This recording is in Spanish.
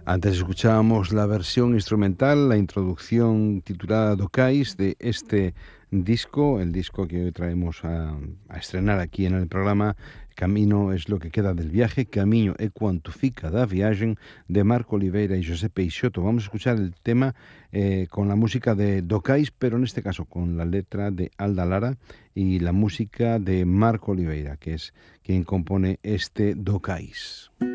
Antes escuchábamos la versión instrumental, la introducción titulada Docais de este disco, el disco que hoy traemos a estrenar aquí en el programa. Camino es lo que queda del viaje, Camino é quanto fica da viagem, de Marco Oliveira y José Peixoto. Vamos a escuchar el tema con la música de Docais, pero en este caso con la letra de Alda Lara y la música de Marco Oliveira, que es quien compone este Docais.